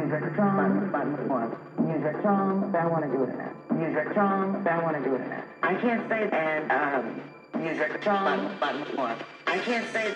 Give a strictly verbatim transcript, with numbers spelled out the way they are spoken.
Music strong, but more. Music strong, I want to do it now. Music strong, I want to do it now. I can't say and um, music strong, but more. I can't say